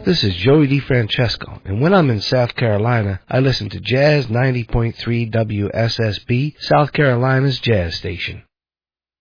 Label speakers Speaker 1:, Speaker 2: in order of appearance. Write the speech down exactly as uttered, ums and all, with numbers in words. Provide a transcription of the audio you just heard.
Speaker 1: This is Joey DeFrancesco, and when I'm in South Carolina, I listen to Jazz ninety point three W S S B, South Carolina's jazz station.